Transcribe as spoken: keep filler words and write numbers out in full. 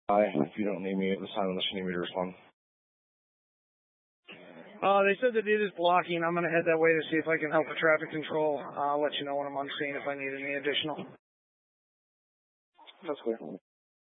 If you don't need me at this time, unless you need me to respond. Uh, they said that it is blocking. I'm going to head that way to see if I can help with traffic control. I'll let you know when I'm on scene if I need any additional. That's clear.